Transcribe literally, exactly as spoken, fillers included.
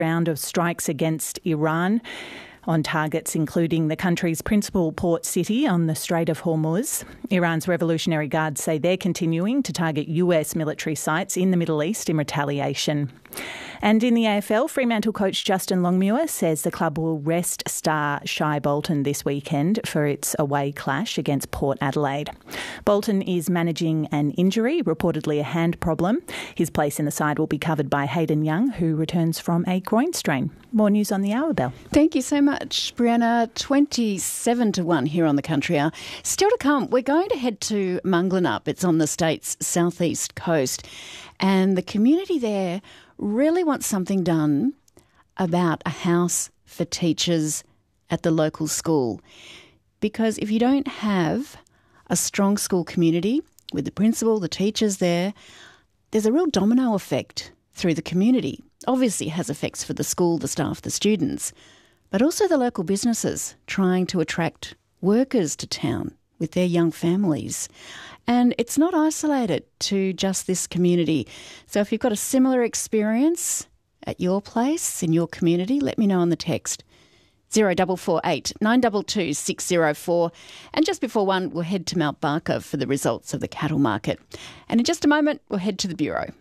round of strikes against Iran on targets including the country's principal port city on the Strait of Hormuz. Iran's Revolutionary Guard say they're continuing to target U S military sites in the Middle East in retaliation. And in the A F L, Fremantle coach Justin Longmuir says the club will rest star Shai Bolton this weekend for its away clash against Port Adelaide. Bolton is managing an injury, reportedly a hand problem. His place in the side will be covered by Hayden Young, who returns from a groin strain. More news on the hour, Bell. Thank you so much, Brianna. twenty-seven to one here on the Country Hour. Still to come, we're going to head to Munglanup. It's on the state's southeast coast. And the community there really wants something done about a house for teachers at the local school. Because if you don't have a strong school community with the principal, the teachers there, there's a real domino effect through the community. Obviously it has effects for the school, the staff, the students, but also the local businesses trying to attract workers to town with their young families. And it's not isolated to just this community. So if you've got a similar experience at your place, in your community, let me know on the text. zero four four eight, nine two two, six zero four. And just before one, we'll head to Mount Barker for the results of the cattle market. And in just a moment, we'll head to the Bureau.